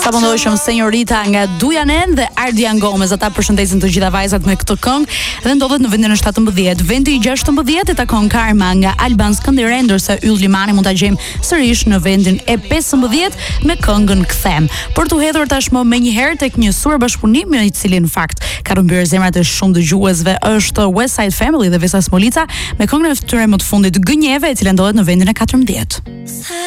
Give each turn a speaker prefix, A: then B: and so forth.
A: Sa mëndojshëm Senjorita nga Dujanen dhe Ardian Gomez. Ata përshëndesin të gjitha vajzat me këtë këngë dhe ndodhet në vendin e 17. Vendi i 16 i takon Karma nga Alban Skënderaj, ndërsa Yll Limani mund ta gjejmë sërish në vendin e 15 me këngën Kthem. Për t'u hedhur tashmë më një herë tek një suar bashkëpunim i cili në fakt ka rrëmbyer zemrat e shumë dëgjuesve është West Side Family dhe Vesa Smolica me këngën e tyre më të fundit Gënjeve, e cila ndodhet në vendin e 14.